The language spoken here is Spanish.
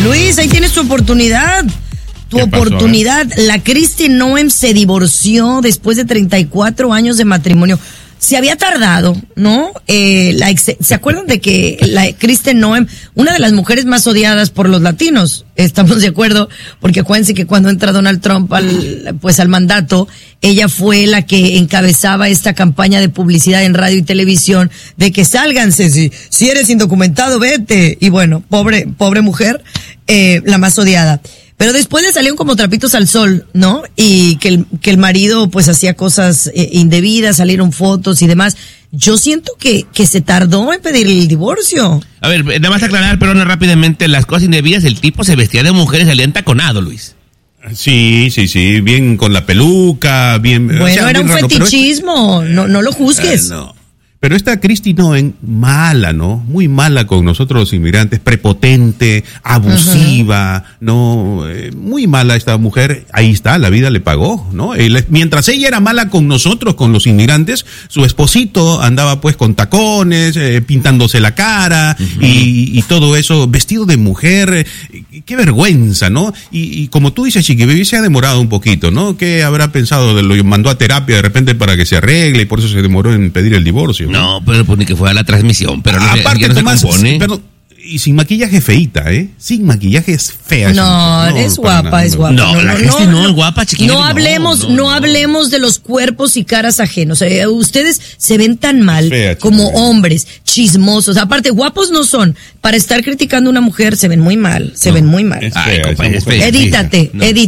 Luis, ahí tienes tu oportunidad. Tu oportunidad. La Kristi Noem se divorció después de 34 años de matrimonio. Se había tardado, ¿no? ¿Se acuerdan de que la Kristi Noem, una de las mujeres más odiadas por los latinos? Estamos de acuerdo, porque acuérdense que cuando entra Donald Trump al mandato, ella fue la que encabezaba esta campaña de publicidad en radio y televisión de que sálganse, si eres indocumentado, vete. Y bueno, pobre mujer, la más odiada. Pero después le salieron como trapitos al sol, ¿no? Y que el marido pues hacía cosas indebidas, salieron fotos y demás. Yo siento que se tardó en pedir el divorcio. A ver, nada más aclarar, pero no rápidamente, las cosas indebidas, el tipo se vestía de mujer y salía entaconado, Luis. Sí, bien con la peluca, bien... Bueno, era un raro, fetichismo, no lo juzgues. No. Pero esta Kristi Noem, mala, ¿no? Muy mala con nosotros los inmigrantes, prepotente, abusiva, ¿no? Muy mala esta mujer. Ahí está, la vida le pagó, ¿no? Mientras ella era mala con nosotros, con los inmigrantes, su esposito andaba pues con tacones, pintándose la cara y todo eso, vestido de mujer. Qué vergüenza, ¿no? Y como tú dices, Chiqui, se ha demorado un poquito, ¿no? ¿Qué habrá pensado? Lo mandó a terapia de repente para que se arregle y por eso se demoró en pedir el divorcio. No, pero pues ni que fuera la transmisión, pero aparte, no Tomás, se compone. Pero, y sin maquillaje feita, Sin maquillaje es fea. No, es guapa, es guapa. No, la Kristi no es guapa, chiquilla. No hablemos de los cuerpos y caras ajenos. Ustedes se ven tan mal fea, como hombres, chismosos. Aparte, guapos no son. Para estar criticando a una mujer se ven muy mal, Es fea, Edítate.